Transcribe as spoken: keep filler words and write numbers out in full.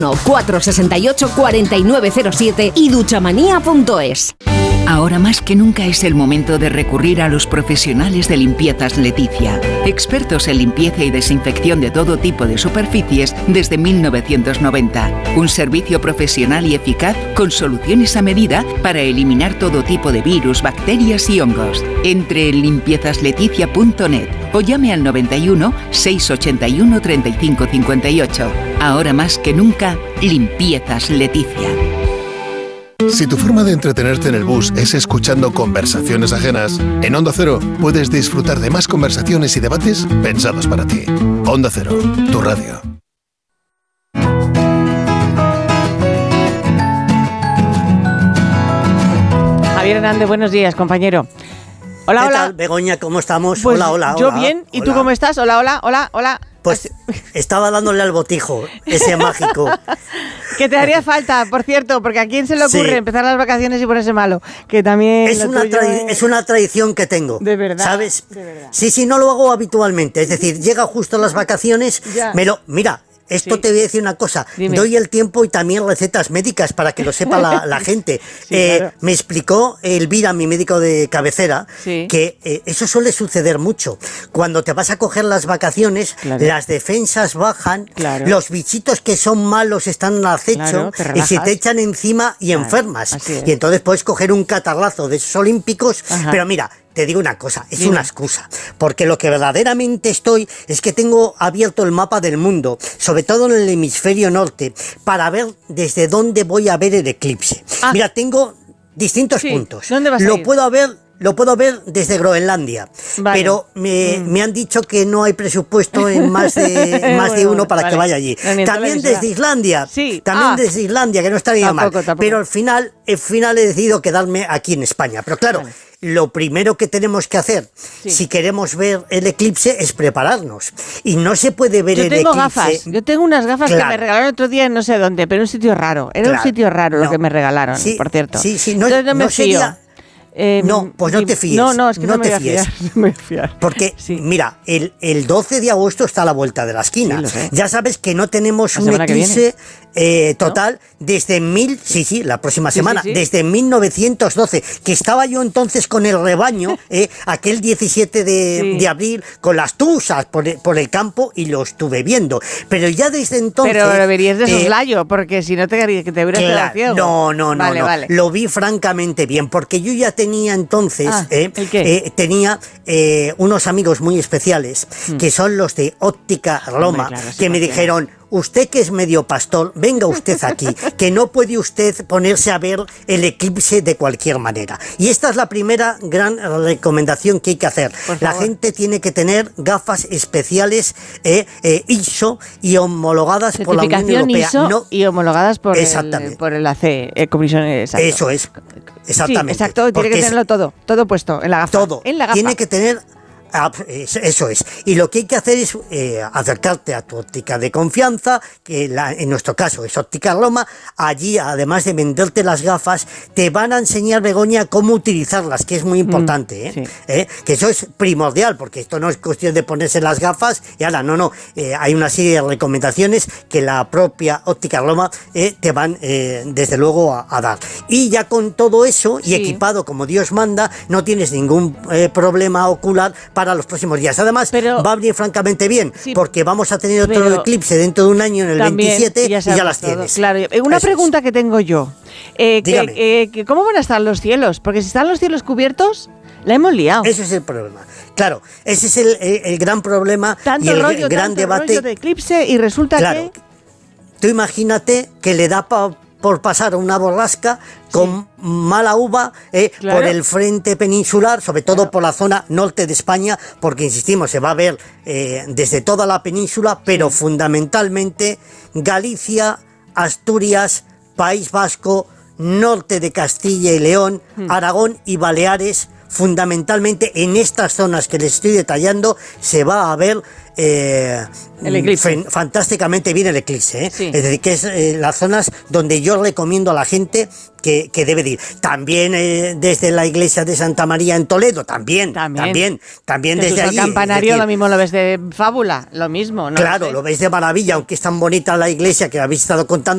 cuatro seis ocho, cuatro nueve cero siete y duchamanía punto es. Ahora más que nunca es el momento de recurrir a los profesionales de Limpiezas Leticia, expertos en limpieza y desinfección de todo tipo de superficies desde mil novecientos noventa. Un servicio profesional y eficaz con soluciones a medida para eliminar todo tipo de virus, bacterias y hongos. Entre en limpiezas leticia punto net o llame al noventa y uno, seiscientos ochenta y uno, treinta y cinco cincuenta y ocho. Ahora más que nunca, Limpiezas Leticia. Si tu forma de entretenerte en el bus es escuchando conversaciones ajenas, en Onda Cero puedes disfrutar de más conversaciones y debates pensados para ti. Onda Cero, tu radio. Javier Hernández, buenos días, compañero. Hola, ¿Qué hola. tal, Begoña? ¿Cómo estamos? Pues hola, hola, yo hola. bien. ¿Y hola. tú cómo estás? Hola, hola, hola, hola. Pues estaba dándole al botijo, ese mágico. Que te haría falta, por cierto, porque a quién se le ocurre Sí. empezar las vacaciones y ponerse malo. Que también Es lo una, tuyo tradi- es... es una tradición que tengo. De verdad. ¿Sabes? De verdad. Sí, sí, no lo hago habitualmente. Es decir, llega justo las vacaciones, Ya. me lo... Mira, esto Sí. te voy a decir una cosa. Dime. Doy el tiempo y también recetas médicas para que lo sepa la, la gente. Sí, Eh, claro. Me explicó Elvira, mi médico de cabecera, Sí. que eh, eso suele suceder mucho. Cuando te vas a coger las vacaciones, Claro. las defensas bajan, Claro. los bichitos que son malos están al acecho Claro, te y se relajas. te echan encima y Claro, enfermas. así es. Y entonces puedes coger un catarrazo de esos olímpicos, Ajá. pero mira, te digo una cosa, es Dime. una excusa, porque lo que verdaderamente estoy es que tengo abierto el mapa del mundo, sobre todo en el hemisferio norte, para ver desde dónde voy a ver el eclipse. Ah. Mira, tengo distintos Sí, puntos. ¿dónde vas a Lo ir? puedo ver Lo puedo ver desde Groenlandia, Vale. pero me, Mm. me han dicho que no hay presupuesto en más de, en más de Bueno, uno para vale. que vaya allí. No, ni en También televisión. desde Islandia, Sí. también Ah. desde Islandia, que no estaría mal. Tampoco, tampoco. Pero al final, al final he decidido quedarme aquí en España. Pero claro, Vale. lo primero que tenemos que hacer, Sí. si queremos ver el eclipse, es prepararnos. Y no se puede ver Yo el tengo eclipse. gafas, yo tengo unas gafas que Claro. me regalaron otro día en no sé dónde, pero en un sitio raro. Era un Claro. sitio raro lo No. que me regalaron, Sí, por cierto. sí, sí, no- Entonces no me no fío. sería- Eh, No, pues no di- te fíes, No, no, es que no, no me te voy a fíes. fiar. No me voy a fiar. Porque, Sí. mira, el, el doce de agosto está a la vuelta de la esquina. Sí, lo sé. Ya sabes que no tenemos La un semana que eclipse eh, total desde mil... Sí, sí, la próxima Sí, semana. sí, sí. Desde mil novecientos doce. Que estaba yo entonces con el rebaño, eh, aquel diecisiete de, Sí. de abril, con las tusas por el, por el campo y lo estuve viendo. Pero ya desde entonces... Pero lo verías de eh, soslayo, porque si no te, que te hubieras quedado Claro, ciego. no, no, no, Vale, no. vale. Lo vi francamente bien, porque yo ya tenía entonces, Ah, eh, ¿el qué? eh, tenía eh, unos amigos muy especiales, que son los de Óptica Roma, claro, sí, que me cualquiera. dijeron: usted que es medio pastor, venga usted aquí, que no puede usted ponerse a ver el eclipse de cualquier manera. Y esta es la primera gran recomendación que hay que hacer. Por La favor. gente tiene que tener gafas especiales eh, eh, I S O y homologadas por la Unión Certificación Europea. I S O No- y homologadas por el, Exactamente. por el A C, eh, Comisión, exacto. Eso es, exactamente. Sí, exacto, tiene Porque que es- tenerlo todo, todo puesto, en la gafa. todo. En la gafa. Tiene que tener... ah, es- Eso es. Y lo que hay que hacer es eh, acercarte a tu óptica de confianza, que la- en nuestro caso es Óptica Roma. Allí, además de venderte las gafas, te van a enseñar, Begoña, cómo utilizarlas, que es muy importante. ¿eh? sí. ¿Eh? Que eso es primordial, porque esto no es cuestión de ponerse las gafas y ahora, no, no. Eh, hay una serie de recomendaciones que la propia Óptica Roma eh, te van, eh, desde luego, a, a dar. Y ya con todo eso, y Sí. equipado como Dios manda, no tienes ningún eh, problema ocular para los próximos días. Además, Pero- va a venir francamente bien, Sí, porque vamos a tener otro pero- eclipse dentro de un año, en el También, veintisiete, y ya, sabes las todo. tienes. Claro. Eh, Una Eso es. pregunta que tengo yo. Eh, que- Dígame. que- que ¿Cómo van a estar los cielos? Porque si están los cielos cubiertos, la hemos liado. Ese es el problema. Claro, ese es el, el- el gran problema Tanto y el rollo, gran tanto debate. rollo de eclipse y resulta Claro. que... Tú imagínate que le da pa- por pasar una borrasca con mala uva eh, Claro. por el frente peninsular, sobre todo Claro. por la zona norte de España, porque insistimos, se va a ver eh, desde toda la península, pero fundamentalmente Galicia, Asturias, País Vasco, norte de Castilla y León, Hmm. Aragón y Baleares. Fundamentalmente en estas zonas que les estoy detallando se va a ver eh, El eclipse. fen- fantásticamente bien el eclipse. ¿eh? Sí. Es decir, que es eh, las zonas donde yo recomiendo a la gente que, que debe de ir. También eh, desde la iglesia de Santa María en Toledo, también, También. también, también, Jesús desde al allí. campanario, es decir, lo mismo lo ves de fábula, lo mismo, ¿no? claro, sé. lo ves de maravilla, aunque es tan bonita la iglesia que habéis estado contando.